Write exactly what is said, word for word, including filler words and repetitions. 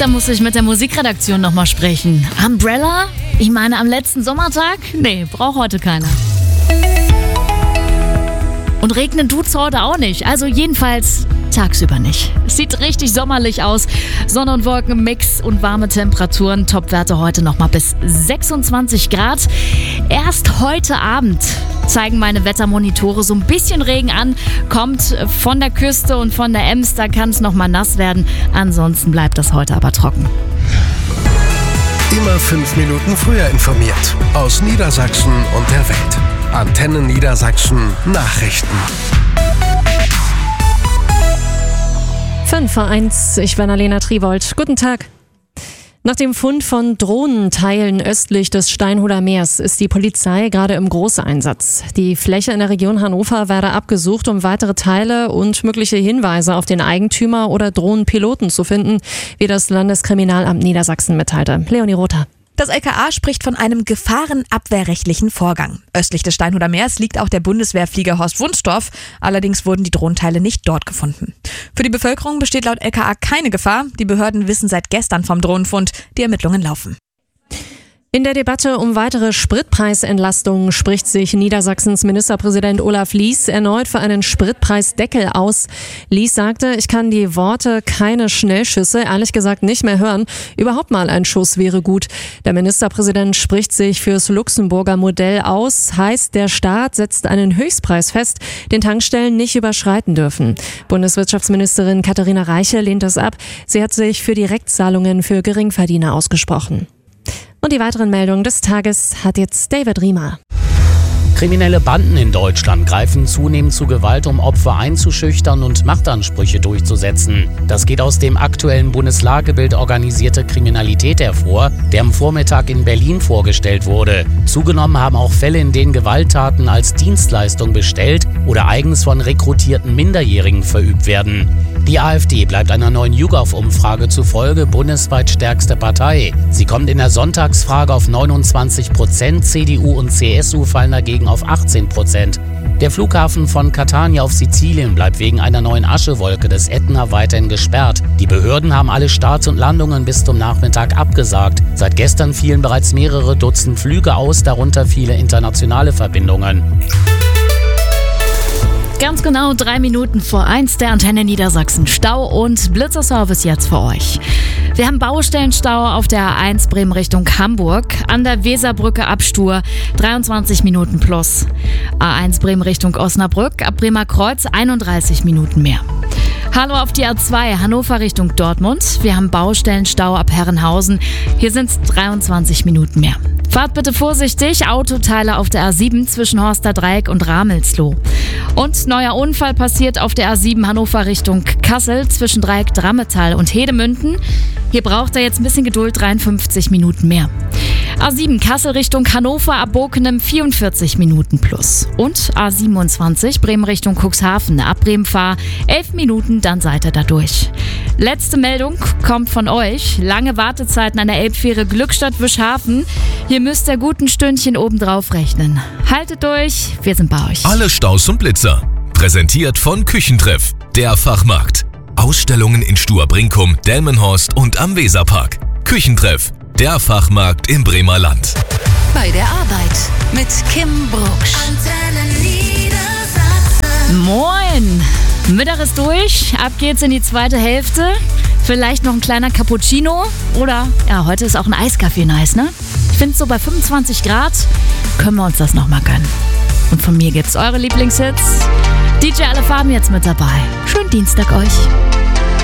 Da muss ich mit der Musikredaktion nochmal sprechen. Umbrella? Ich meine, am letzten Sommertag? Nee, braucht heute keiner. Und regnen tut's heute auch nicht. Also jedenfalls tagsüber nicht. Es sieht richtig sommerlich aus. Sonne und Wolken im Mix und warme Temperaturen. Topwerte heute nochmal bis sechsundzwanzig Grad. Erst heute Abend zeigen meine Wettermonitore so ein bisschen Regen an. Kommt von der Küste und von der Ems, da kann es nochmal nass werden. Ansonsten bleibt das heute aber trocken. Immer fünf Minuten früher informiert. Aus Niedersachsen und der Welt. Antenne Niedersachsen Nachrichten. fünf vor eins, ich bin Alena Triwold. Guten Tag. Nach dem Fund von Drohnenteilen östlich des Steinhuder Meers ist die Polizei gerade im Großeinsatz. Die Fläche in der Region Hannover werde abgesucht, um weitere Teile und mögliche Hinweise auf den Eigentümer oder Drohnenpiloten zu finden, wie das Landeskriminalamt Niedersachsen mitteilte. Leonie Rother. Das L K A spricht von einem gefahrenabwehrrechtlichen Vorgang. Östlich des Steinhuder Meers liegt auch der Bundeswehrflieger Horst Wunstorf. Allerdings wurden die Drohnenteile nicht dort gefunden. Für die Bevölkerung besteht laut L K A keine Gefahr. Die Behörden wissen seit gestern vom Drohnenfund. Die Ermittlungen laufen. In der Debatte um weitere Spritpreisentlastungen spricht sich Niedersachsens Ministerpräsident Olaf Lies erneut für einen Spritpreisdeckel aus. Lies sagte, ich kann die Worte keine Schnellschüsse ehrlich gesagt nicht mehr hören. Überhaupt mal ein Schuss wäre gut. Der Ministerpräsident spricht sich fürs Luxemburger Modell aus. Heißt, der Staat setzt einen Höchstpreis fest, den Tankstellen nicht überschreiten dürfen. Bundeswirtschaftsministerin Katharina Reiche lehnt das ab. Sie hat sich für Direktzahlungen für Geringverdiener ausgesprochen. Und die weiteren Meldungen des Tages hat jetzt David Riemer. Kriminelle Banden in Deutschland greifen zunehmend zu Gewalt, um Opfer einzuschüchtern und Machtansprüche durchzusetzen. Das geht aus dem aktuellen Bundeslagebild Organisierte Kriminalität hervor, der am Vormittag in Berlin vorgestellt wurde. Zugenommen haben auch Fälle, in denen Gewalttaten als Dienstleistung bestellt oder eigens von rekrutierten Minderjährigen verübt werden. Die AfD bleibt einer neuen YouGov-Umfrage zufolge bundesweit stärkste Partei. Sie kommt in der Sonntagsfrage auf neunundzwanzig Prozent, C D U und C S U fallen dagegen auf achtzehn Prozent. Der Flughafen von Catania auf Sizilien bleibt wegen einer neuen Aschewolke des Ätna weiterhin gesperrt. Die Behörden haben alle Starts und Landungen bis zum Nachmittag abgesagt. Seit gestern fielen bereits mehrere Dutzend Flüge aus, darunter viele internationale Verbindungen. Ganz genau drei Minuten vor eins der Antenne Niedersachsen. Stau und Blitzerservice jetzt für euch. Wir haben Baustellenstau auf der A eins Bremen Richtung Hamburg. An der Weserbrücke Abstur dreiundzwanzig Minuten plus. A eins Bremen Richtung Osnabrück ab Bremer Kreuz einunddreißig Minuten mehr. Hallo auf die A zwei Hannover Richtung Dortmund. Wir haben Baustellenstau ab Herrenhausen. Hier sind es dreiundzwanzig Minuten mehr. Fahrt bitte vorsichtig, Autoteile auf der A sieben zwischen Horster Dreieck und Ramelsloh. Und neuer Unfall passiert auf der A sieben Hannover Richtung Kassel zwischen Dreieck Drammetal und Hedemünden. Hier braucht er jetzt ein bisschen Geduld, dreiundfünfzig Minuten mehr. A sieben Kassel Richtung Hannover ab Bokenem vierundvierzig Minuten plus. Und A siebenundzwanzig Bremen Richtung Cuxhaven ab Bremen-Fahr elf Minuten, dann seid ihr da durch. Letzte Meldung kommt von euch. Lange Wartezeiten an der Elbfähre Glückstadt-Wischhafen. Hier müsst ihr gut ein Stündchen obendrauf rechnen. Haltet durch, wir sind bei euch. Alle Staus und Blitzer. Präsentiert von Küchentreff, der Fachmarkt. Ausstellungen in Stur-Brinkum, Delmenhorst und am Weserpark. Küchentreff, der Fachmarkt im Bremer Land. Bei der Arbeit mit Kim Brucksch. Moin! Mittag ist durch, ab geht's in die zweite Hälfte. Vielleicht noch ein kleiner Cappuccino oder, ja, heute ist auch ein Eiskaffee nice, ne? Ich finde so bei fünfundzwanzig Grad können wir uns das nochmal gönnen. Und von mir gibt's eure Lieblingshits. D J Alle Farben jetzt mit dabei. Schönen Dienstag euch.